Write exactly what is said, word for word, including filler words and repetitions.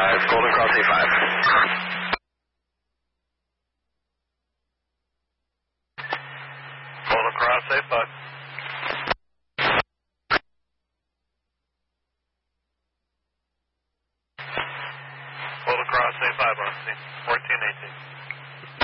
five, Golden Cross A five. Golden Cross A five. Golden Cross A five on scene, fourteen eighteen.